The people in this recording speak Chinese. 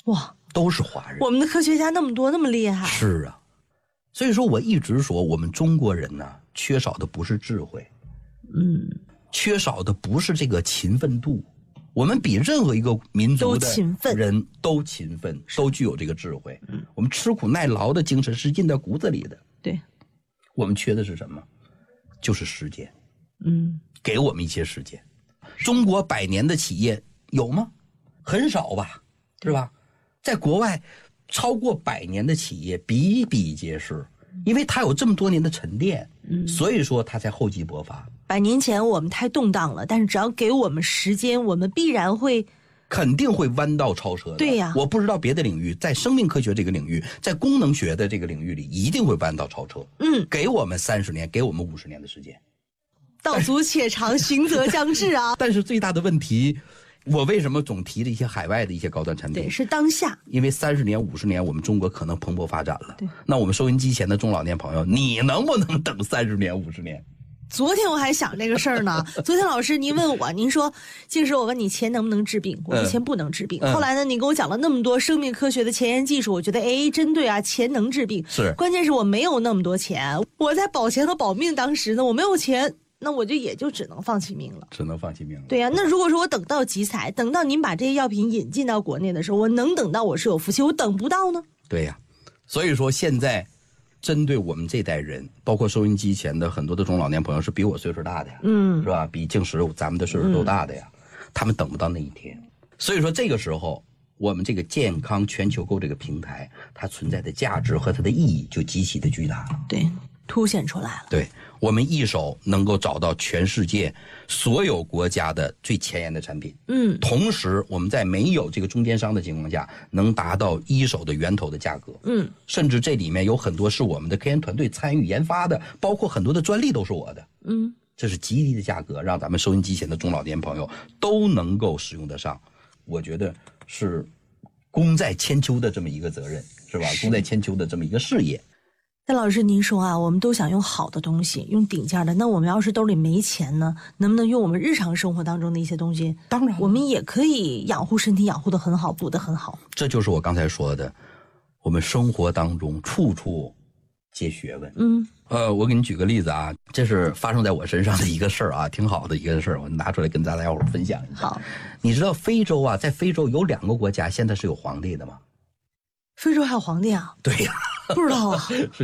哇， 都是华人。 我们的科学家那么多，那么厉害。 是啊，所以说我一直说，我们中国人呢，缺少的不是智慧，缺少的不是这个勤奋度。我们比任何一个民族的人都勤奋，都具有这个智慧。我们吃苦耐劳的精神是印在骨子里的。 对， 我们缺的是什么？就是时间。给我们一些时间。中国100年的企业有吗？很少吧，是吧？在国外，超过100年的企业比比皆是，因为它有这么多年的沉淀，所以说它才厚积薄发。 100年前我们太动荡了，但是只要给我们时间，我们必然会。 肯定会弯道超车的。 对呀， 我不知道别的领域，在生命科学这个领域，在功能学的这个领域里，一定会弯道超车。给我们30年，给我们50年的时间。 道阻且长，行则将至啊！ 但是最大的问题，我为什么总提的一些海外的一些高端产品？ 对，是当下。 因为30年、50年，我们中国可能蓬勃发展了。对，那我们收音机前的中老年朋友，你能不能等30年、50年？ 昨天我还想这个事儿呢。昨天老师您问我，您说静时我问你钱能不能治病，我说钱不能治病。后来呢，你给我讲了那么多生命科学的前沿技术，我觉得真对啊，钱能治病。 是， 关键是我没有那么多钱，我在保钱和保命当时呢，我没有钱。那我就也就只能放弃命了，对呀，那如果说我等到集采，等到您把这些药品引进到国内的时候，我能等到我是有福气，我等不到呢？ 对呀，所以说现在针对我们这代人，包括收音机前的很多的中老年朋友，是比我岁数大的呀，是吧？比静时咱们的岁数都大的呀，他们等不到那一天。所以说这个时候，我们这个健康全球购这个平台，它存在的价值和它的意义就极其的巨大了。 对，凸显出来了。 对，我们一手能够找到全世界所有国家的最前沿的产品，同时我们在没有这个中间商的情况下，能达到一手的源头的价格，甚至这里面有很多是我们的科研团队参与研发的，包括很多的专利都是我的，这是极低的价格，让咱们收音机前的中老年朋友都能够使用得上，我觉得是功在千秋的这么一个责任，是吧？功在千秋的这么一个事业。 那老师您说啊，我们都想用好的东西，用顶尖的，那我们要是兜里没钱呢，能不能用我们日常生活当中的一些东西？ 当然， 我们也可以养护身体，养护得很好，补得很好。 这就是我刚才说的，我们生活当中处处皆学问。我给你举个例子啊，这是发生在我身上的一个事儿啊，挺好的一个事儿，我拿出来跟大家伙分享一下。 好， 你知道非洲啊，在非洲有2个国家现在是有皇帝的吗？ 非洲还有皇帝啊？ 对呀， 不知道啊。